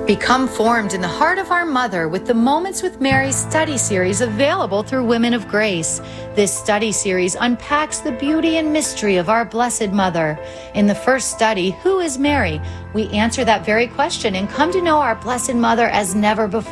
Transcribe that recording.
Become formed in the heart of our mother with the Moments with Mary study series available through Women of Grace. This study series unpacks the beauty and mystery of our Blessed Mother. In the first study, Who is Mary? We answer that very question and come to know our Blessed Mother as never before.